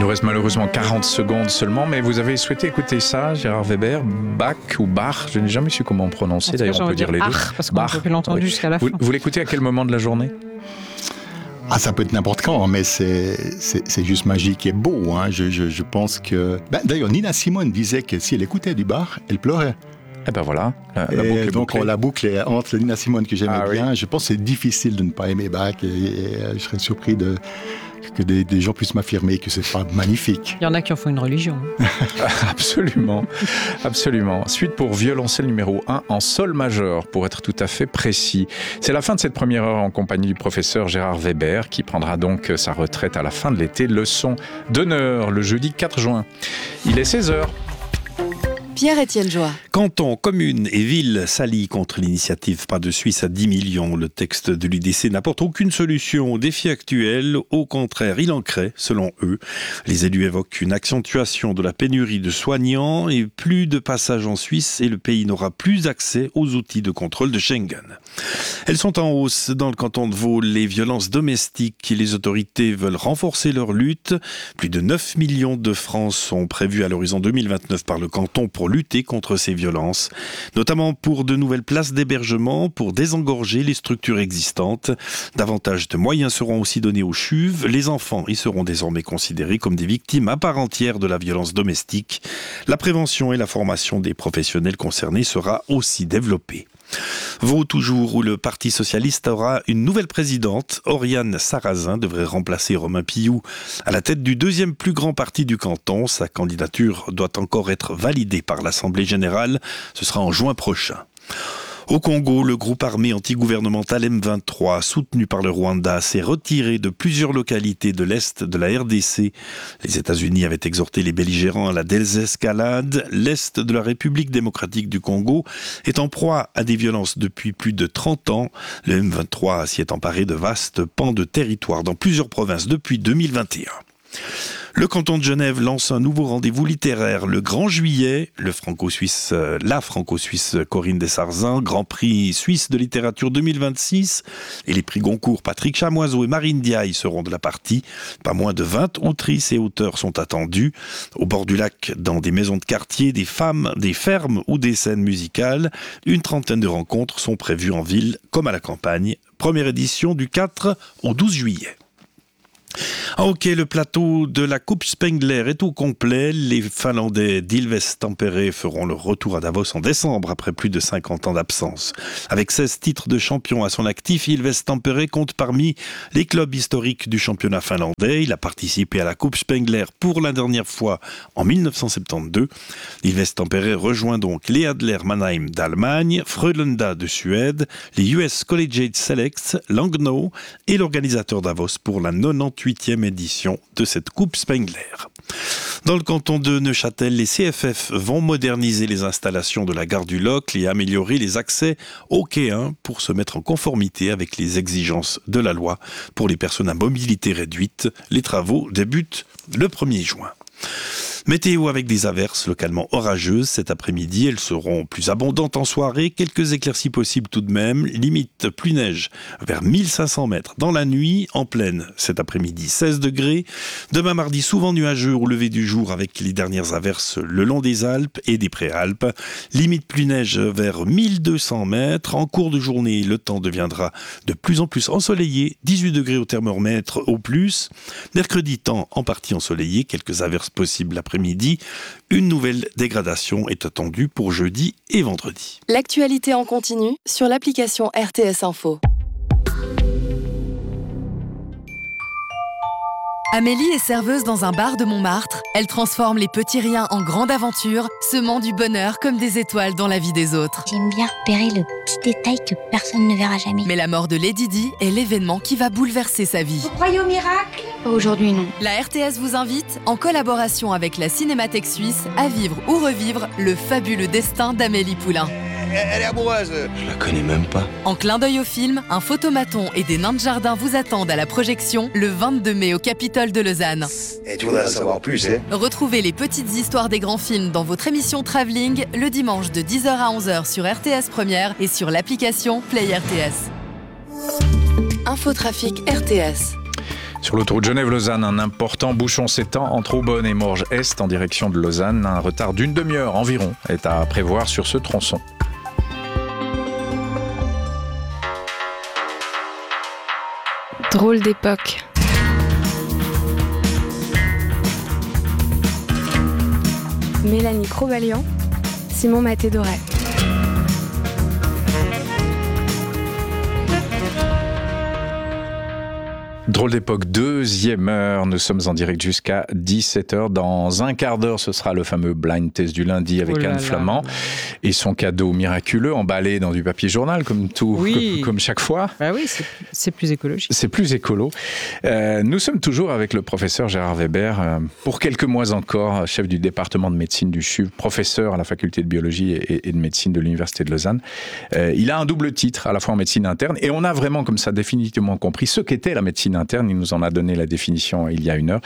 nous reste malheureusement 40 secondes seulement, mais vous avez souhaité écouter ça, Gérard Weber, Bach ou Bach, je n'ai jamais su comment prononcer, d'ailleurs on peut dire les deux. Parce qu'on n'a pas pu l'entendre jusqu'à la fin. Vous l'écoutez à quel moment de la journée ? Ça peut être n'importe quand, mais c'est juste magique et beau. Hein. Je pense que... d'ailleurs, Nina Simone disait que si elle écoutait du Bach, elle pleurait. Eh ben voilà, la boucle est donc bouclée. la boucle est entre Nina Simone que j'aimais bien. Oui. Je pense que c'est difficile de ne pas aimer Bach et je serais surpris que des gens puissent m'affirmer que c'est pas magnifique. Il y en a qui en font une religion. Absolument, absolument. Suite pour violoncelle numéro 1 en sol majeur, pour être tout à fait précis. C'est la fin de cette première heure en compagnie du professeur Gérard Weber, qui prendra donc sa retraite à la fin de l'été. Leçon d'honneur le jeudi 4 juin. Il est 16h. Pierre-Étienne Joie. Cantons, communes et villes s'allient contre l'initiative Pas de Suisse à 10 millions. Le texte de l'UDC n'apporte aucune solution aux défis actuels. Au contraire, il en crée, selon eux. Les élus évoquent une accentuation de la pénurie de soignants et plus de passages en Suisse et le pays n'aura plus accès aux outils de contrôle de Schengen. Elles sont en hausse dans le canton de Vaud. Les violences domestiques, les autorités veulent renforcer leur lutte. Plus de 9 millions de francs sont prévus à l'horizon 2029 par le canton pour lutter contre ces violences, notamment pour de nouvelles places d'hébergement, pour désengorger les structures existantes. Davantage de moyens seront aussi donnés aux chuves. Les enfants y seront désormais considérés comme des victimes à part entière de la violence domestique. La prévention et la formation des professionnels concernés sera aussi développée. Vaud toujours, où le Parti socialiste aura une nouvelle présidente. Oriane Sarrazin devrait remplacer Romain Pilloux à la tête du deuxième plus grand parti du canton. Sa candidature doit encore être validée par l'Assemblée générale. Ce sera en juin prochain. Au Congo, le groupe armé antigouvernemental M23, soutenu par le Rwanda, s'est retiré de plusieurs localités de l'Est de la RDC. Les États-Unis avaient exhorté les belligérants à la désescalade. L'Est de la République démocratique du Congo est en proie à des violences depuis plus de 30 ans. Le M23 s'y est emparé de vastes pans de territoire dans plusieurs provinces depuis 2021. Le canton de Genève lance un nouveau rendez-vous littéraire le Grand Juillet. La franco-suisse Corinne Dessarzins, Grand Prix suisse de littérature 2026 et les prix Goncourt Patrick Chamoiseau et Marine Diaye seront de la partie. Pas moins de 20 autrices et auteurs sont attendus. Au bord du lac, dans des maisons de quartier, des femmes, des fermes ou des scènes musicales, une trentaine de rencontres sont prévues en ville comme à la campagne. Première édition du 4 au 12 juillet. En hockey, le plateau de la Coupe Spengler est au complet. Les Finlandais d'Ilves Tampere feront leur retour à Davos en décembre après plus de 50 ans d'absence. Avec 16 titres de champion à son actif, Ilves Tampere compte parmi les clubs historiques du championnat finlandais. Il a participé à la Coupe Spengler pour la dernière fois en 1972. Ilves Tampere rejoint donc les Adler Mannheim d'Allemagne, Frölunda de Suède, les US Collegiate Selects, Langnau et l'organisateur Davos pour la 98e édition de cette Coupe Spengler. Dans le canton de Neuchâtel, les CFF vont moderniser les installations de la gare du Locle et améliorer les accès au quai 1 pour se mettre en conformité avec les exigences de la loi pour les personnes à mobilité réduite. Les travaux débutent le 1er juin. Météo avec des averses localement orageuses cet après-midi. Elles seront plus abondantes en soirée. Quelques éclaircies possibles tout de même. Limite pluie-neige vers 1500 mètres. Dans la nuit, en plaine cet après-midi, 16 degrés. Demain mardi, souvent nuageux au lever du jour avec les dernières averses le long des Alpes et des Préalpes. Limite pluie-neige vers 1200 mètres. En cours de journée, le temps deviendra de plus en plus ensoleillé. 18 degrés au thermomètre au plus. Mercredi, temps en partie ensoleillé. Quelques averses possibles après-midi. Une nouvelle dégradation est attendue pour jeudi et vendredi. L'actualité en continu sur l'application RTS Info. Amélie est serveuse dans un bar de Montmartre. Elle transforme les petits riens en grandes aventures, semant du bonheur comme des étoiles dans la vie des autres. J'aime bien repérer le petit détail que personne ne verra jamais. Mais la mort de Lady Di est l'événement qui va bouleverser sa vie. Vous croyez au miracle ? Aujourd'hui, non. La RTS vous invite, en collaboration avec la Cinémathèque suisse, à vivre ou revivre le fabuleux destin d'Amélie Poulain. Elle est amoureuse. Je la connais même pas. En clin d'œil au film, un photomaton et des nains de jardin vous attendent à la projection le 22 mai au Capitole de Lausanne. Et tu voudrais en savoir plus, hein ? Retrouvez les petites histoires des grands films dans votre émission Travelling le dimanche de 10h à 11h sur RTS Première et sur l'application Play RTS. Infotrafic RTS. Sur l'autoroute Genève-Lausanne, un important bouchon s'étend entre Aubonne et Morges-Est en direction de Lausanne. Un retard d'une demi-heure environ est à prévoir sur ce tronçon. Drôle d'époque. Mélanie Crobalian, Simon Maté-Doré. Drôle d'époque, deuxième heure. Nous sommes en direct jusqu'à 17h. Dans un quart d'heure, ce sera le fameux blind test du lundi avec Anne Flamand et son cadeau miraculeux emballé dans du papier journal, comme tout, comme chaque fois. Bah oui, c'est plus écologique. C'est plus écolo. Nous sommes toujours avec le professeur Gérard Weber, pour quelques mois encore, chef du département de médecine du CHUV, professeur à la faculté de biologie et de médecine de l'université de Lausanne. Il a un double titre, à la fois en médecine interne, et on a vraiment comme ça définitivement compris ce qu'était la médecine interne. Il nous en a donné la définition il y a une heure.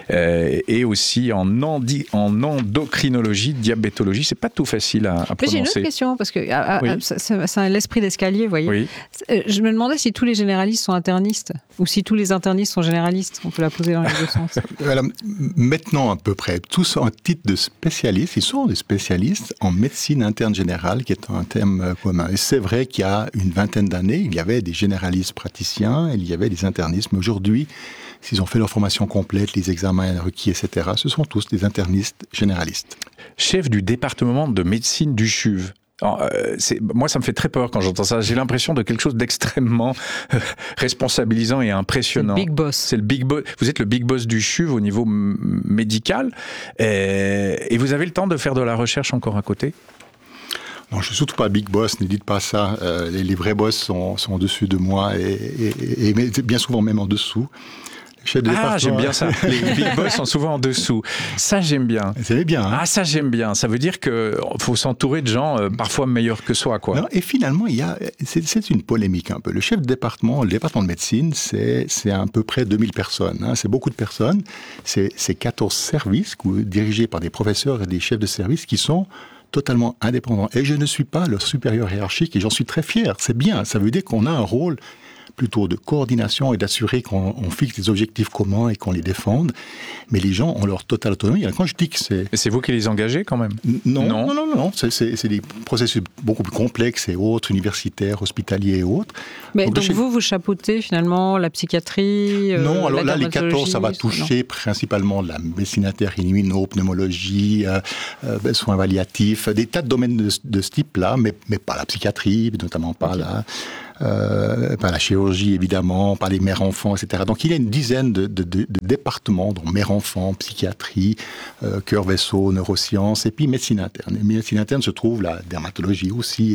Et aussi en endocrinologie, diabétologie. C'est pas tout facile à prononcer. J'ai une autre question, parce que c'est l'esprit d'escalier, vous voyez. Oui. Je me demandais si tous les généralistes sont internistes, ou si tous les internistes sont généralistes. On peut la poser dans les deux sens. Voilà, maintenant, à peu près, tous en titre de spécialistes, ils sont des spécialistes en médecine interne générale, qui est un thème commun. Et c'est vrai qu'il y a une vingtaine d'années, il y avait des généralistes praticiens, il y avait des internistes. Mais aujourd'hui, s'ils ont fait leur formation complète, les examens requis, etc., ce sont tous des internistes généralistes. Chef du département de médecine du CHUV. Moi, ça me fait très peur quand j'entends ça. J'ai l'impression de quelque chose d'extrêmement responsabilisant et impressionnant. C'est le big boss. C'est le big boss. Vous êtes le big boss du CHUV au niveau médical. Et vous avez le temps de faire de la recherche encore à côté ? Non, je ne suis surtout pas big boss, ne dites pas ça. Les vrais boss sont au-dessus de moi et bien souvent même en dessous. J'aime bien ça. Les big boss sont souvent en dessous. Ça, j'aime bien. C'est bien. Hein. Ça, j'aime bien. Ça veut dire qu'il faut s'entourer de gens parfois meilleurs que soi, quoi. Non, et finalement, c'est une polémique un peu. Le chef de département, le département de médecine, c'est à peu près 2000 personnes. Hein. C'est beaucoup de personnes. C'est 14 services dirigés par des professeurs et des chefs de service qui sont totalement indépendants. Et je ne suis pas leur supérieur hiérarchique et j'en suis très fier. C'est bien. Ça veut dire qu'on a un rôle plutôt de coordination et d'assurer qu'on fixe des objectifs communs et qu'on les défende. Mais les gens ont leur totale autonomie. Alors, quand je dis que c'est... Et c'est vous qui les engagez quand même ? Non. C'est des processus beaucoup plus complexes et autres, universitaires, hospitaliers et autres. Mais donc vous chapeautez finalement la psychiatrie, non, alors la là, les 14, ça va toucher principalement la médecine interne, pneumologie, soins palliatifs, des tas de domaines de ce type-là, mais pas la psychiatrie, notamment pas par la chirurgie, évidemment, par les mères-enfants, etc. Donc, il y a une dizaine de départements, dont mères-enfants, psychiatrie, cœur-vaisseau, neurosciences, et puis médecine interne. Et médecine interne se trouve la dermatologie aussi, et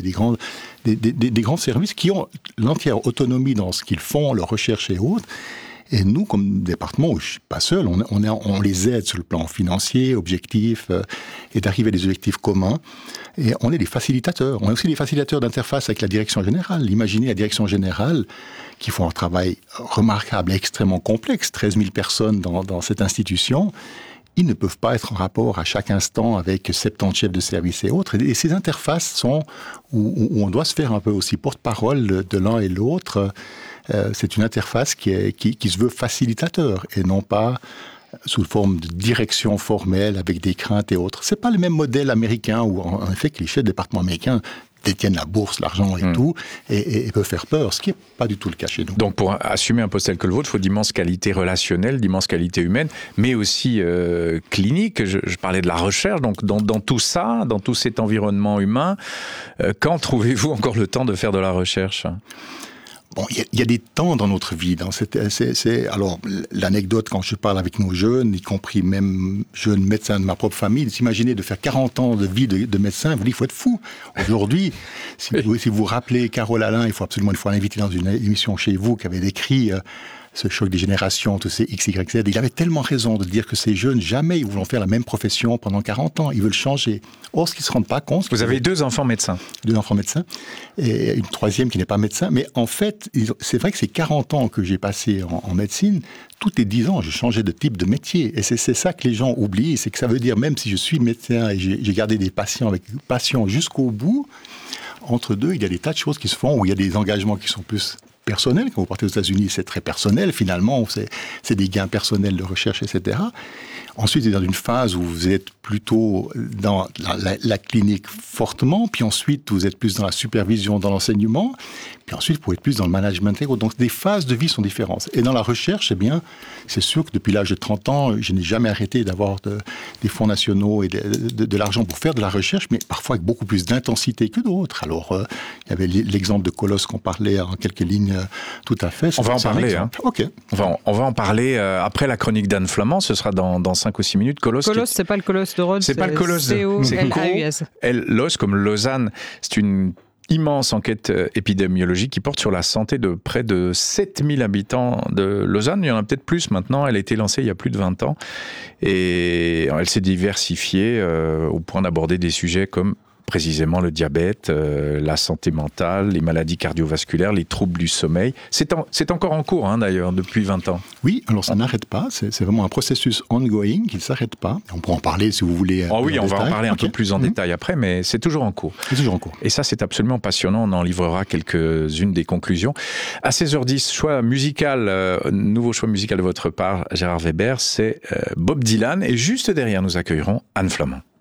des grands services qui ont l'entière autonomie dans ce qu'ils font, leurs recherches et autres. Et nous, comme département, je ne suis pas seul, on les aide sur le plan financier, objectif, et d'arriver à des objectifs communs. Et on est des facilitateurs. On est aussi des facilitateurs d'interface avec la direction générale. Imaginez la direction générale qui font un travail remarquable et extrêmement complexe, 13 000 personnes dans cette institution. Ils ne peuvent pas être en rapport à chaque instant avec 70 chefs de service et autres. Et ces interfaces sont où on doit se faire un peu aussi porte-parole de l'un et l'autre. C'est une interface qui se veut facilitateur et non pas sous forme de direction formelle avec des craintes et autres. C'est pas le même modèle américain où, en effet, que les chefs de département américains détiennent la bourse, l'argent et tout, et peuvent faire peur, ce qui n'est pas du tout le cas chez nous. Donc pour assumer un poste tel que le vôtre, il faut d'immenses qualités relationnelles, d'immenses qualités humaines, mais aussi cliniques. Je parlais de la recherche, donc dans tout ça, dans tout cet environnement humain, quand trouvez-vous encore le temps de faire de la recherche ? Bon, il y a des temps dans notre vie. Alors, l'anecdote, quand je parle avec nos jeunes, y compris même jeunes médecins de ma propre famille, s'imaginer de faire 40 ans de vie de médecin, vous dites, il faut être fou. Aujourd'hui, si vous rappelez Carole Alain, il faut l'inviter dans une émission chez vous qui avait décrit ce choc des générations, tous ces X, Y, Z. Il avait tellement raison de dire que ces jeunes, jamais ils vont faire la même profession pendant 40 ans. Ils veulent changer. Or, ce qu'ils ne se rendent pas compte... Vous avez 2 enfants médecins. 2 enfants médecins. Et une troisième qui n'est pas médecin. Mais en fait, c'est vrai que ces 40 ans que j'ai passés en médecine, tous les 10 ans, je changeais de type de métier. Et c'est ça que les gens oublient. C'est que ça veut dire, même si je suis médecin et j'ai gardé des patients avec passion jusqu'au bout, entre deux, il y a des tas de choses qui se font où il y a des engagements qui sont plus personnel. Quand vous partez aux États-Unis, c'est très personnel. Finalement, c'est des gains personnels de recherche, etc. Ensuite, vous êtes dans une phase où vous êtes plutôt dans la clinique fortement, puis ensuite, vous êtes plus dans la supervision, dans l'enseignement, puis ensuite, vous pouvez être plus dans le management. Donc, des phases de vie sont différentes. Et dans la recherche, eh bien, c'est sûr que depuis l'âge de 30 ans, je n'ai jamais arrêté d'avoir des fonds nationaux et de l'argent pour faire de la recherche, mais parfois avec beaucoup plus d'intensité que d'autres. Alors, il y avait l'exemple de Colosse qu'on parlait en quelques lignes tout à fait. On va en parler. OK. On va en parler après la chronique d'Anne Flamand. Ce sera dans 5 ou 6 minutes. Colosse, c'est pas le Colosse de Rhodes. C'est pas le Colosse de Rhodes. C'est Co-L-O-S comme Lausanne. C'est une immense enquête épidémiologique qui porte sur la santé de près de 7000 habitants de Lausanne. Il y en a peut-être plus maintenant. Elle a été lancée il y a plus de 20 ans. Et elle s'est diversifiée au point d'aborder des sujets comme précisément le diabète, la santé mentale, les maladies cardiovasculaires, les troubles du sommeil. C'est encore en cours, d'ailleurs, depuis 20 ans. Oui, alors ça n'arrête pas. C'est vraiment un processus ongoing qui ne s'arrête pas. On pourra en parler si vous voulez. Oui, on va en parler un peu plus en détail après, mais c'est toujours en cours. C'est toujours en cours. Et ça, c'est absolument passionnant. On en livrera quelques-unes des conclusions. À 16h10, choix musical, nouveau choix musical de votre part, Gérard Weber, c'est Bob Dylan. Et juste derrière, nous accueillerons Anne Flamand.